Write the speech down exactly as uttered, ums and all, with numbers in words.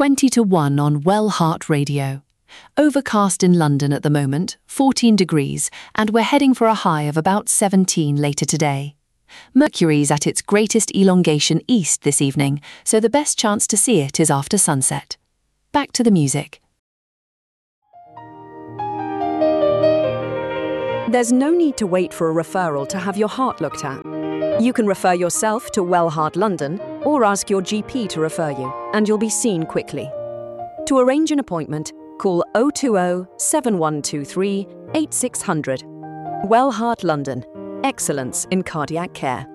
twenty to one on Well Heart Radio. Overcast in London at the moment, fourteen degrees, and we're heading for a high of about seventeen later today. Mercury's at its greatest elongation east this evening, so the best chance to see it is after sunset. Back to the music. There's no need to wait for a referral to have your heart looked at. You can refer yourself to Well Heart London or ask your G P to refer you, and you'll be seen quickly. To arrange an appointment, call oh two oh, seven one two three, eight six zero zero. Well Heart London. Excellence in cardiac care.